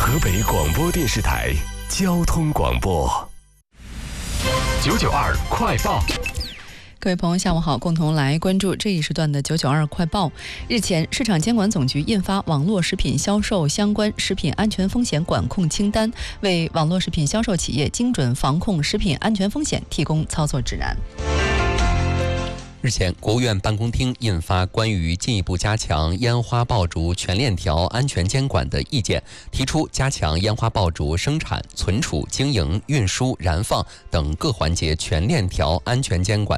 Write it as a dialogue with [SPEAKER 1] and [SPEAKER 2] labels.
[SPEAKER 1] 河北广播电视台交通广播992快报。
[SPEAKER 2] 各位朋友，下午好，共同来关注这一时段的992快报。日前，市场监管总局印发网络食品销售相关食品安全风险管控清单，为网络食品销售企业精准防控食品安全风险提供操作指南。
[SPEAKER 3] 日前，国务院办公厅印发关于进一步加强烟花爆竹全链条安全监管的意见，提出加强烟花爆竹生产、存储、经营、运输、燃放等各环节全链条安全监管